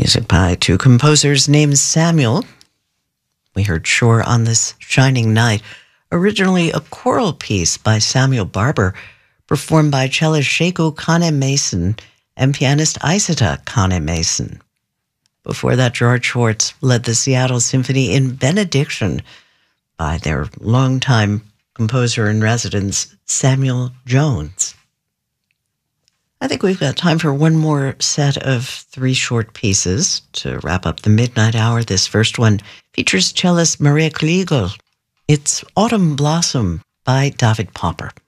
Music by two composers named Samuel. We heard Shore on This Shining Night, originally a choral piece by Samuel Barber, performed by cellist Sekou Kane Mason and pianist Isata Kane Mason. Before that, George Schwartz led the Seattle Symphony in Benediction by their longtime composer in residence, Samuel Jones. I think we've got time for one more set of three short pieces to wrap up the midnight hour. This first one features cellist Maria Kliegel. It's Autumn Blossom by David Popper.